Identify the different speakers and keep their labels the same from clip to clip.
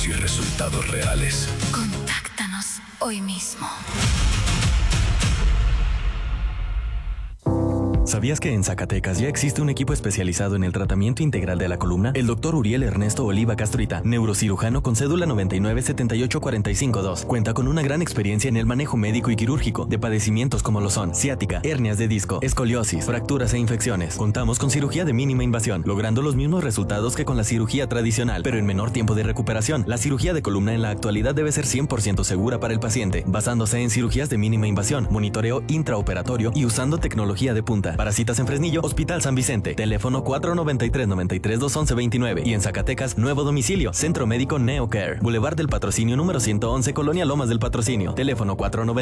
Speaker 1: y resultados reales.
Speaker 2: Contáctanos hoy mismo.
Speaker 3: ¿Sabías que en Zacatecas ya existe un equipo especializado en el tratamiento integral de la columna? El Dr. Uriel Ernesto Oliva Castrita, neurocirujano con cédula 997845-2, cuenta con una gran experiencia en el manejo médico y quirúrgico de padecimientos como lo son ciática, hernias de disco, escoliosis, fracturas e infecciones. Contamos con cirugía de mínima invasión, logrando los mismos resultados que con la cirugía tradicional, pero en menor tiempo de recuperación. La cirugía de columna en la actualidad debe ser 100% segura para el paciente, basándose en cirugías de mínima invasión, monitoreo intraoperatorio y usando tecnología de punta. Para citas en Fresnillo, Hospital San Vicente, teléfono 493-93-211-29 y en Zacatecas, nuevo domicilio, Centro Médico Neocare, Boulevard del Patrocinio número 111, Colonia Lomas del Patrocinio, teléfono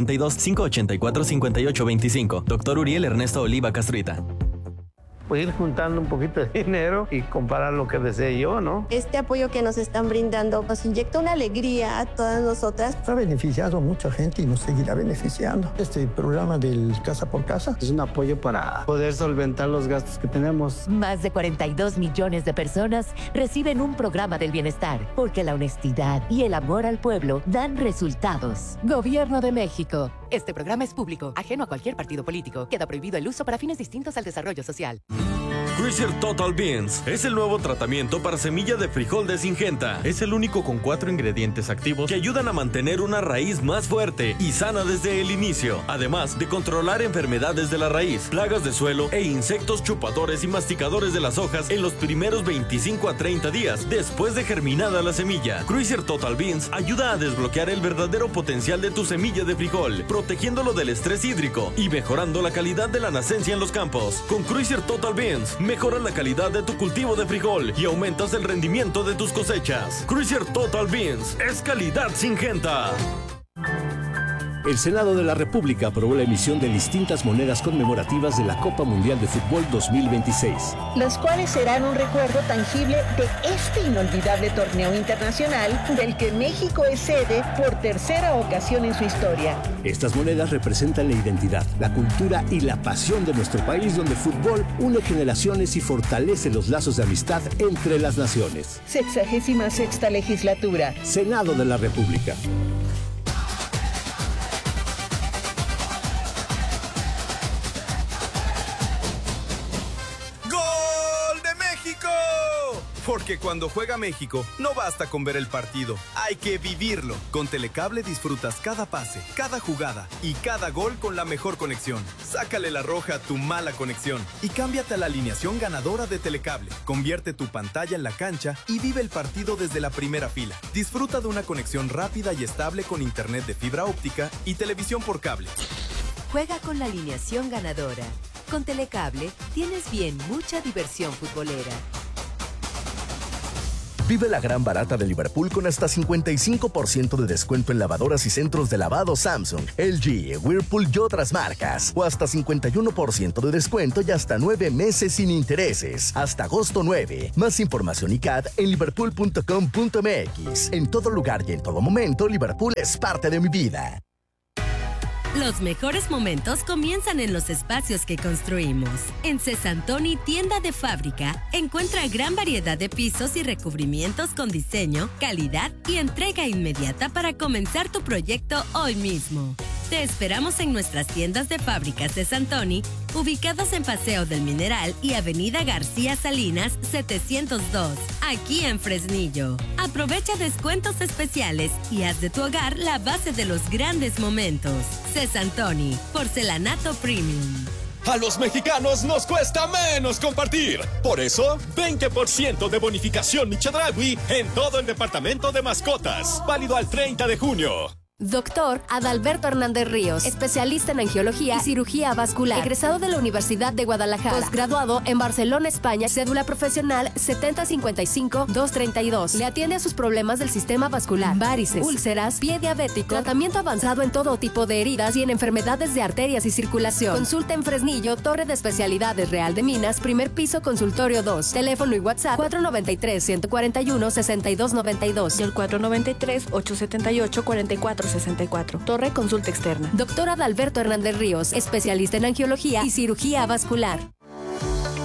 Speaker 3: 492-584-5825, Dr. Uriel Ernesto Oliva Castrita.
Speaker 4: Pues ir juntando un poquito de dinero y comprar lo que desee yo, ¿no?
Speaker 5: Este apoyo que nos están brindando nos inyecta una alegría a todas nosotras.
Speaker 6: Ha beneficiado a mucha gente y nos seguirá beneficiando. Este programa del Casa por Casa
Speaker 4: es un apoyo para poder solventar los gastos que tenemos.
Speaker 7: Más de 42 millones de personas reciben un programa del bienestar, porque la honestidad y el amor al pueblo dan resultados. Gobierno de México. Este programa es público, ajeno a cualquier partido político. Queda prohibido el uso para fines distintos al desarrollo social.
Speaker 8: Cruiser Total Beans es el nuevo tratamiento para semilla de frijol de Syngenta. Es el único con 4 ingredientes activos que ayudan a mantener una raíz más fuerte y sana desde el inicio, además de controlar enfermedades de la raíz, plagas de suelo e insectos chupadores y masticadores de las hojas en los primeros 25 a 30 días después de germinada la semilla. Cruiser Total Beans ayuda a desbloquear el verdadero potencial de tu semilla de frijol, protegiéndolo del estrés hídrico y mejorando la calidad de la nacencia en los campos. Con Cruiser Total Beans mejoras la calidad de tu cultivo de frijol y aumentas el rendimiento de tus cosechas. Cruiser Total Beans es calidad Syngenta.
Speaker 9: El Senado de la República aprobó la emisión de distintas monedas conmemorativas de la Copa Mundial de Fútbol 2026.
Speaker 10: Las cuales serán un recuerdo tangible de este inolvidable torneo internacional del que México es sede por tercera ocasión en su historia.
Speaker 9: Estas monedas representan la identidad, la cultura y la pasión de nuestro país, donde el fútbol une generaciones y fortalece los lazos de amistad entre las naciones.
Speaker 10: 66ª legislatura.
Speaker 9: Senado de la República.
Speaker 11: Porque cuando juega México, no basta con ver el partido, hay que vivirlo. Con Telecable disfrutas cada pase, cada jugada y cada gol con la mejor conexión. Sácale la roja a tu mala conexión y cámbiate a la alineación ganadora de Telecable. Convierte tu pantalla en la cancha y vive el partido desde la primera fila. Disfruta de una conexión rápida y estable con internet de fibra óptica y televisión por cable.
Speaker 7: Juega con la alineación ganadora. Con Telecable tienes bien mucha diversión futbolera.
Speaker 12: Vive la gran barata de Liverpool con hasta 55% de descuento en lavadoras y centros de lavado Samsung, LG, Whirlpool y otras marcas. O hasta 51% de descuento y hasta 9 meses sin intereses. Hasta agosto 9. Más información y CAD en liverpool.com.mx. En todo lugar y en todo momento, Liverpool es parte de mi vida.
Speaker 13: Los mejores momentos comienzan en los espacios que construimos. En Cesantoni, tienda de fábrica, encuentra gran variedad de pisos y recubrimientos con diseño, calidad y entrega inmediata para comenzar tu proyecto hoy mismo. Te esperamos en nuestras tiendas de fábrica Cesantoni, ubicadas en Paseo del Mineral y Avenida García Salinas 702, aquí en Fresnillo. Aprovecha descuentos especiales y haz de tu hogar la base de los grandes momentos. Cesantoni, porcelanato premium.
Speaker 14: A los mexicanos nos cuesta menos compartir. Por eso, 20% de bonificación Chedraui en todo el departamento de mascotas. Válido al 30 de junio.
Speaker 15: Doctor Adalberto Hernández Ríos, especialista en angiología y cirugía vascular, egresado de la Universidad de Guadalajara, posgraduado en Barcelona, España, cédula profesional 7055-232. Le atiende a sus problemas del sistema vascular, varices, úlceras, pie diabético, tratamiento avanzado en todo tipo de heridas y en enfermedades de arterias y circulación. Consulta en Fresnillo, Torre de Especialidades Real de Minas, primer piso, consultorio 2. Teléfono y WhatsApp 493-141-6292 y el 493-878-4464. Torre Consulta Externa. Doctora Adalberto Hernández Ríos, especialista en angiología y cirugía vascular.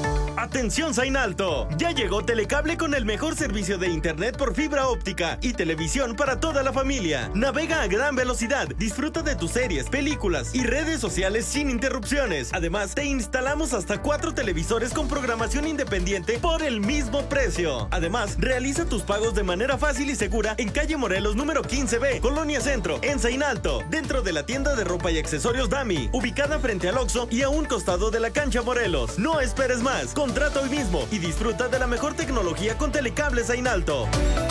Speaker 8: ¡Atención Zainalto! Ya llegó Telecable con el mejor servicio de internet por fibra óptica y televisión para toda la familia. Navega a gran velocidad, disfruta de tus series, películas y redes sociales sin interrupciones. Además, te instalamos hasta 4 televisores con programación independiente por el mismo precio. Además, realiza tus pagos de manera fácil y segura en calle Morelos número 15B, Colonia Centro, en Zainalto, dentro de la tienda de ropa y accesorios Dami, ubicada frente al Oxxo y a un costado de la cancha Morelos. No esperes más, contrata hoy mismo y disfruta de la mejor tecnología con Telecable Zainalto.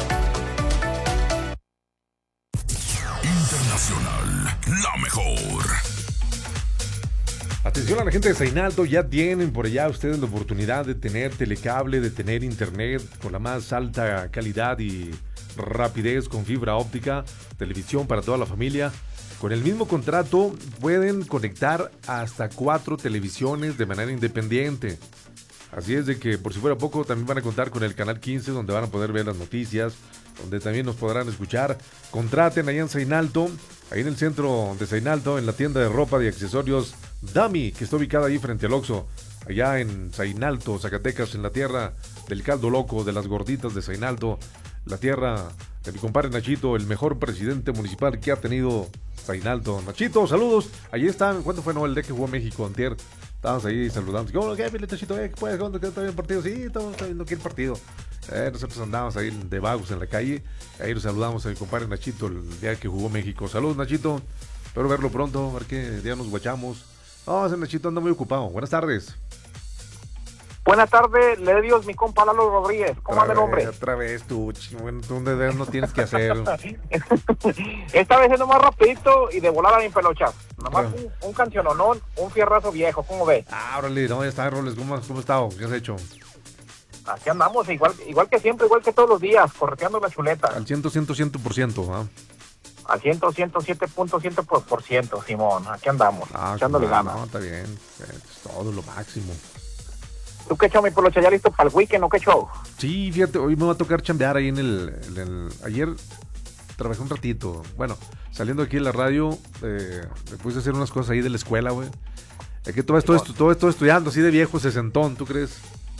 Speaker 1: Internacional, la mejor.
Speaker 16: Atención a la gente de Zainalto, ya tienen por allá ustedes la oportunidad de tener Telecable, de tener internet con la más alta calidad y rapidez con fibra óptica, televisión para toda la familia. Con el mismo contrato pueden conectar hasta 4 televisiones de manera independiente. Así es de que, por si fuera poco, también van a contar con el canal 15, donde van a poder ver las noticias, donde también nos podrán escuchar. Contraten allá en Zainalto, ahí en el centro de Zainalto, en la tienda de ropa y accesorios Dami, que está ubicada ahí frente al Oxxo, allá en Zainalto, Zacatecas, en la tierra del caldo loco, de las gorditas de Zainalto, la tierra de mi compadre Nachito, el mejor presidente municipal que ha tenido Zainalto. Nachito, saludos. Allí están. ¿Cuándo fue el día que jugó México antier? Estábamos ahí saludando. ¿Cómo que Nachito? ¿Qué puedes? ¿Cuándo está bien el partido? Sí, estamos viendo aquí el partido. Nosotros andábamos ahí de vagos en la calle. Ahí nos saludamos a mi compadre Nachito el día que jugó México. Saludos, Nachito. Espero verlo pronto, a ver qué día nos guachamos. No, ese Nachito anda muy ocupado. Buenas tardes.
Speaker 17: Buenas tardes, le Dios, mi compa Lalo Rodríguez. ¿Cómo anda el hombre?
Speaker 16: Otra vez tú, bueno, tú no tienes que hacer.
Speaker 17: Esta vez es nomás rapidito y de volada bien pelocha. Nomás un canciononón, un fierrazo viejo, ¿cómo ves?
Speaker 16: Órale, no, ya está, Roles, ¿cómo has estado? ¿Qué has hecho?
Speaker 17: Aquí andamos, igual que siempre, igual que todos los días, correteando la chuleta.
Speaker 16: Al 100%, ¿ah?
Speaker 17: Al 107.100%, Simón, aquí andamos, echándole ganas.
Speaker 16: No, está bien, es todo lo máximo.
Speaker 17: ¿Tú qué show, mi polocha? ¿Ya listo para el weekend o qué show?
Speaker 16: Sí, fíjate, hoy me va a tocar chambear ahí en el ayer trabajé un ratito. Bueno, saliendo aquí de la radio, después de hacer unas cosas ahí de la escuela, güey. Es que todo esto estudiando así de viejo, sesentón, ¿tú crees?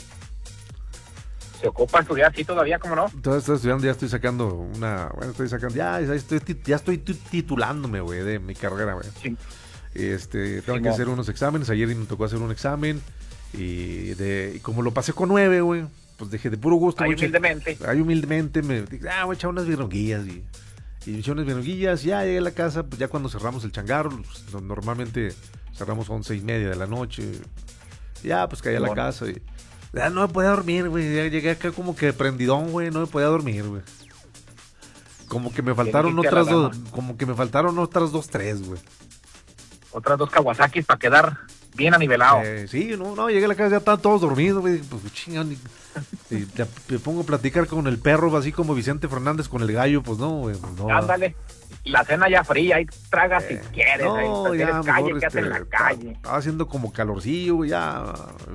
Speaker 17: ¿Se ocupa estudiar así todavía, cómo no?
Speaker 16: Todo estoy estudiando, ya estoy sacando ya estoy titulándome, güey, de mi carrera, güey. Sí. Tengo que hacer unos exámenes, ayer me tocó hacer un examen. Y como lo pasé con 9, güey, pues dejé de puro gusto. Humildemente me dije, voy a echar unas virronguillas y eché unas virronguillas. Ya llegué a la casa, pues ya cuando cerramos el changarro, pues, normalmente cerramos 11:30 de la noche. Ya, pues caí a la casa y ya no me podía dormir, güey. Ya llegué acá como que prendidón, güey, no me podía dormir, güey. Como que me faltaron otras dos, dos, tres, güey.
Speaker 17: Otras 2 Kawasakis para quedar bien anivelado.
Speaker 16: Sí, no, llegué a la casa, ya estaban todos dormidos, güey, pues chingón. Y me pongo a platicar con el perro, así como Vicente Fernández con el gallo, pues no, güey. No.
Speaker 17: Ándale, la cena ya fría, ahí tragas si quieres,
Speaker 16: no,
Speaker 17: ahí
Speaker 16: ya
Speaker 17: calle, quédate en la calle.
Speaker 16: Estaba haciendo como calorcillo, güey, ya,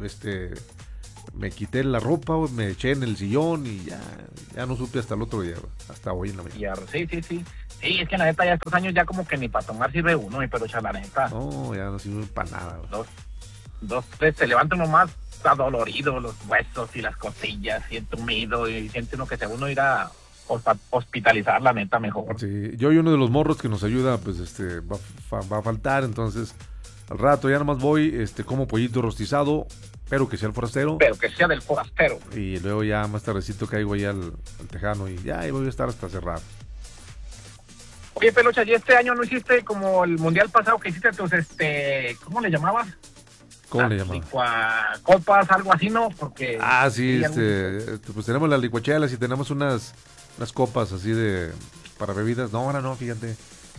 Speaker 16: me quité la ropa, güey, me eché en el sillón y ya no supe hasta el otro día, güey, hasta hoy en la mañana.
Speaker 17: Sí. Sí, es que la neta ya estos años ya como que ni para tomar sirve uno, pero echa la neta.
Speaker 16: No, ya no sirve para nada.
Speaker 17: Dos, tres, se levanta uno más adolorido, los huesos y las costillas, y entumido, y siente uno que se uno ir a hospitalizar, la neta, mejor.
Speaker 16: Sí, yo y uno de los morros que nos ayuda, pues va a faltar, entonces al rato ya nomás voy, como pollito rostizado, pero que sea el forastero.
Speaker 17: Pero que sea del forastero.
Speaker 16: Y luego ya más tardecito caigo ahí al tejano y ya ahí voy a estar hasta cerrar.
Speaker 17: Oye, Pelocha, ¿y este año no hiciste como el mundial pasado que hiciste tus, ¿cómo le llamabas?
Speaker 16: ¿Cómo le llamabas?
Speaker 17: Copas, algo así, ¿no? Porque...
Speaker 16: sí, pues tenemos las licuachelas y tenemos unas copas así para bebidas. No, ahora no, fíjate.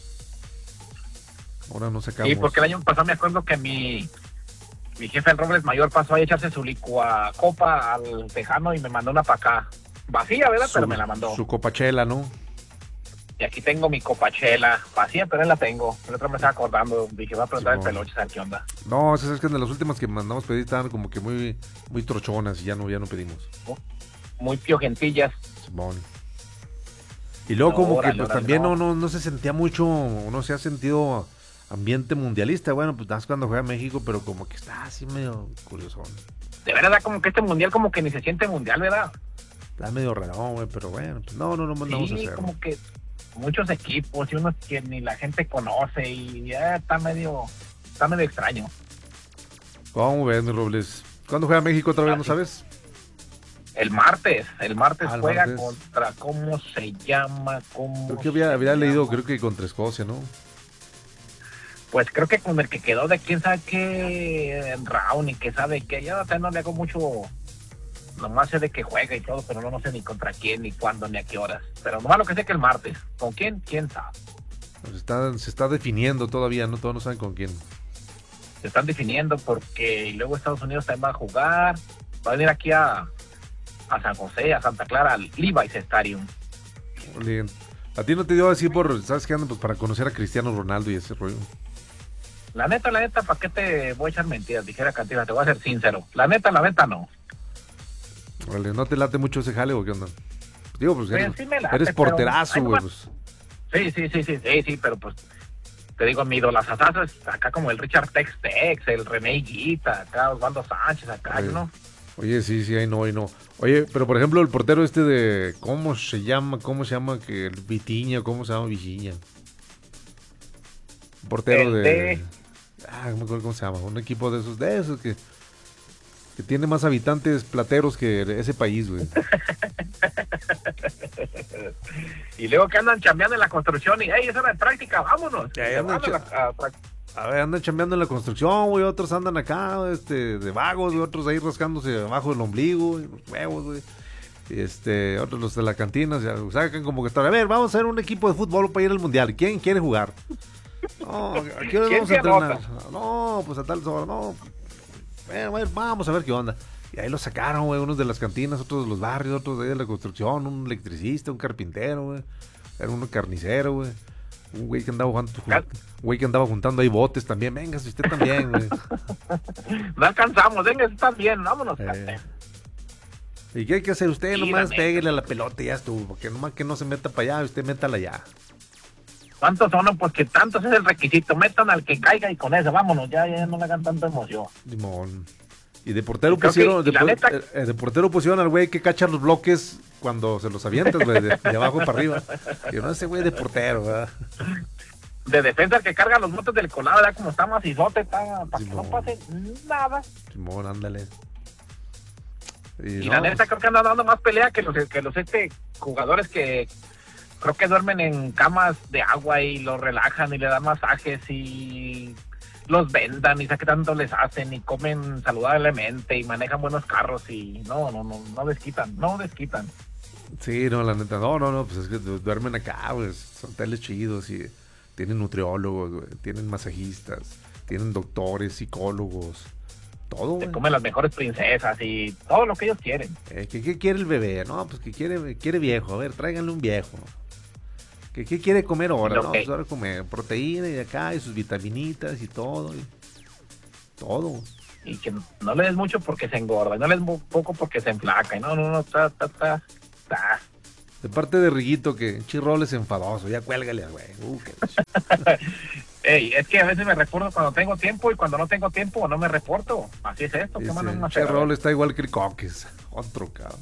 Speaker 16: Ahora no sacamos.
Speaker 17: Sí, porque el año pasado me acuerdo que mi jefe, el Robles Mayor, pasó a echarse su licuacopa al tejano y me mandó una para acá. Vacía, ¿verdad? Pero me la mandó.
Speaker 16: Su copachela, ¿no?
Speaker 17: Y aquí tengo mi copachela, vacía, pero él la tengo. El otro me estaba acordando, dije, va a preguntar el Peloche, ¿sabes qué onda?
Speaker 16: No, es que de las últimas que mandamos pedir estaban como que muy, muy trochonas y ya no pedimos.
Speaker 17: Muy piojentillas.
Speaker 16: Simón. Y luego como que pues también no se sentía mucho, no se ha sentido ambiente mundialista. Bueno, pues más cuando juega México, pero como que está así medio curioso.
Speaker 17: De verdad, como que este mundial como que ni se siente mundial, ¿verdad?
Speaker 16: Está medio raro, güey, pero bueno, pues no mandamos a hacer.
Speaker 17: Como que muchos equipos y unos que ni la gente conoce y ya está medio extraño.
Speaker 16: ¿Cómo ves, mi Robles? ¿Cuándo juega México otra vez, no sabes?
Speaker 17: El martes juega
Speaker 16: martes.
Speaker 17: contra, ¿cómo se llama?
Speaker 16: Creo que había leído, creo que contra Escocia, ¿no?
Speaker 17: Pues creo que con el que quedó de quién sabe qué round y que sabe que yo no le hago mucho, nomás sé de que juega y todo, pero no sé ni contra quién, ni cuándo, ni a qué horas. Pero nomás lo que sé que el martes. ¿Con quién? ¿Quién sabe?
Speaker 16: Pues se está definiendo todavía, ¿no? Todos no saben con quién.
Speaker 17: Se están definiendo porque luego Estados Unidos también va a jugar, va a venir aquí a San José, a Santa Clara, al Levi's Stadium.
Speaker 16: Bien. A ti no te dio así ¿sabes qué? Pues para conocer a Cristiano Ronaldo y ese rollo.
Speaker 17: La neta, ¿para qué te voy a echar mentiras? Dijera Cantina, te voy a ser sincero. La neta, no.
Speaker 16: Vale, ¿no te late mucho ese jale o qué onda? Digo, pues
Speaker 17: sí me late,
Speaker 16: eres porterazo, güey.
Speaker 17: Pues. Sí, pero pues te digo, mi idolazazazo es acá como el Richard Tex, el René Higuita, acá Osvaldo Sánchez, acá, ¿no?
Speaker 16: Oye, sí, ahí no. Oye, pero por ejemplo, el portero de, ¿cómo se llama? Que el Vitiña, ¿cómo se llama? Vigiña. Portero de... no me acuerdo cómo se llama. Un equipo de esos que tiene más habitantes plateros que ese país, güey.
Speaker 17: Y luego que andan chambeando en la construcción y, es hora de práctica, vámonos.
Speaker 16: Andan chambeando en la construcción, güey, otros andan acá, de vagos, güey, otros ahí rascándose abajo del ombligo, güey, los huevos, güey. Otros los de la cantina, o sea, sacan como que están, a ver, vamos a hacer un equipo de fútbol para ir al mundial. ¿Quién quiere jugar? No, ¿a qué hora vamos a entrenar? No, pues a tal hora, no. Bueno, vamos a ver qué onda. Y ahí los sacaron, güey, unos de las cantinas, otros de los barrios, otros de ahí de la construcción, un electricista, un carpintero, güey. Era un carnicero, güey. Un güey que andaba juntando ahí botes también. Venga, si usted también, güey.
Speaker 17: No alcanzamos, venga, está bien, vámonos.
Speaker 16: ¿Y qué hay que hacer? Usted nomás péguele a la pelota y ya estuvo, porque nomás que no se meta para allá, usted métala allá.
Speaker 17: ¿Cuántos son? Pues que tantos es el requisito. Metan al que caiga y con eso, vámonos, ya no le hagan tanta emoción.
Speaker 16: Limón. Y de portero pusieron, de portero pusieron al güey que cacha los bloques cuando se los avientas, güey, de abajo para arriba. Y no, ese güey de portero, ¿verdad?
Speaker 17: De defensa el que carga los botes del colado, ¿verdad? Como está macizote, para que no pase nada.
Speaker 16: Simón, ándale.
Speaker 17: Y la neta creo que andan dando más pelea que los jugadores que creo que duermen en camas de agua y los relajan y le dan masajes y los vendan y sabe qué tanto les hacen y comen saludablemente y manejan buenos carros y no desquitan.
Speaker 16: Sí, no, la neta, no, pues es que duermen acá, güey, son hoteles chidos y tienen nutriólogos, güey, tienen masajistas, tienen doctores, psicólogos, todo, güey.
Speaker 17: Se comen las mejores princesas y todo lo que ellos quieren.
Speaker 16: ¿Qué quiere el bebé? No, pues que quiere viejo, a ver, tráiganle un viejo. ¿Qué quiere comer ahora? No, pues ahora come proteína y acá y sus vitaminitas y todo.
Speaker 17: Y que no le des mucho porque se engorda, no le des poco porque se enflaca. Y no, está.
Speaker 16: De parte de Riguito, que Chirrol es enfadoso, ya cuélgale, güey.
Speaker 17: Ey, es que a veces me reporto cuando tengo tiempo y cuando no tengo tiempo no me reporto. Así es esto.
Speaker 16: Chirrol está igual que el Coques. Otro cabrón.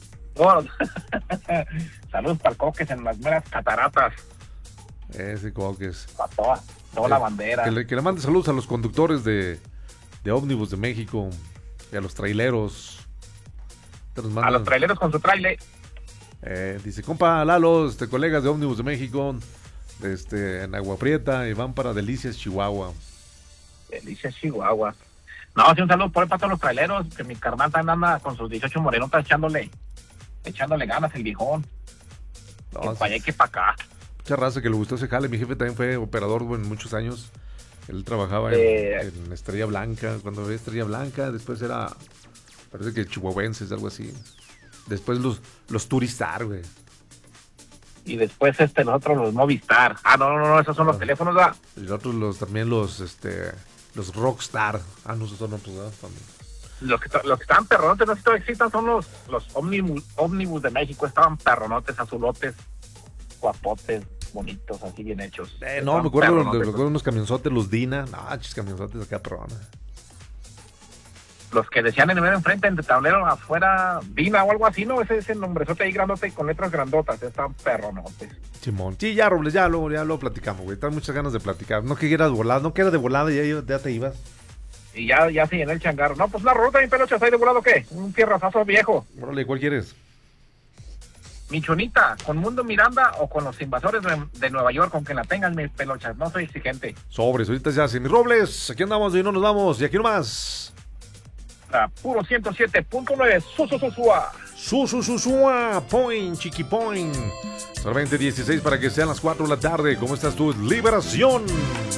Speaker 17: Saludos para el Coques en las meras cataratas.
Speaker 16: Ese Coques.
Speaker 17: Para toda la bandera.
Speaker 16: Que le mande saludos a los conductores de ómnibus de México y a los traileros.
Speaker 17: A los traileros con su trailer.
Speaker 16: Dice, compa Lalo, colegas de ómnibus de México, en Agua Prieta y van para Delicias, Chihuahua.
Speaker 17: Delicias, Chihuahua. No, sí, un saludo por ahí para todos los traileros, que mi carnal también anda con sus 18 morenotas echándole ganas el viejón. No, que para allá y que para acá.
Speaker 16: Mucha raza que le gustó ese jale. Mi jefe también fue operador, bueno, muchos años. Él trabajaba en Estrella Blanca. Cuando había Estrella Blanca, después parece que chihuahuenses, algo así. Después los Turistar, güey.
Speaker 17: Y después nosotros los Movistar. No, esos son los teléfonos, ¿verdad?
Speaker 16: Y otros también los Rockstar. No, esos son otros, ¿verdad?
Speaker 17: Los que estaban perronotes, no sé si todavía existan, son los ómnibus de México. Estaban perronotes, azulotes, guapotes. bonitos, así bien hechos.
Speaker 16: No, me acuerdo de unos camionzotes, los Dina. Camionzotes acá, perrona.
Speaker 17: Los que decían en el enfrente, en el tablero afuera, Dina o algo así, ¿no? Ese nombrezote ahí grandote con letras grandotas, están perronotes.
Speaker 16: Simón. Sí, ya, Robles, ya lo platicamos, güey. Tengo muchas ganas de platicar. No que quieras volado, no que era de volada y ya te ibas.
Speaker 17: Y ya se llenó el changarro. No, pues una ruta bien pelochas, ¿hay de volado qué? Un tierrazazo viejo.
Speaker 16: Órale, ¿cuál quieres?
Speaker 17: Michonita, ¿con Mundo Miranda o con los invasores de Nueva York? Con que la tengan mis pelochas, no soy exigente.
Speaker 16: Sobres, ahorita ya, mi Robles, aquí andamos y no nos vamos, y aquí nomás.
Speaker 17: Puro 107.9,
Speaker 16: Susua, point, chiqui point. Solamente 16 para que sean las 4 de la tarde. ¿Cómo estás tú? Liberación.